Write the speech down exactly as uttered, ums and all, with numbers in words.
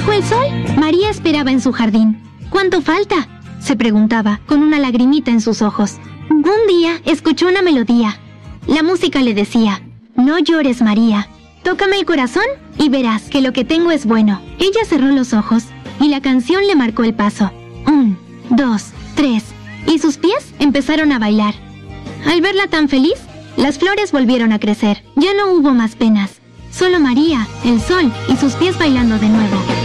Bajo el sol, María esperaba en su jardín. ¿Cuánto falta?, se preguntaba, con una lagrimita en sus ojos. Un día escuchó una melodía. La música le decía: no llores, María. Tócame el corazón y verás que lo que tengo es bueno. Ella cerró los ojos y la canción le marcó el paso. Un, dos, tres. Y sus pies empezaron a bailar. Al verla tan feliz, las flores volvieron a crecer. Ya no hubo más penas. Solo María, el sol y sus pies bailando de nuevo.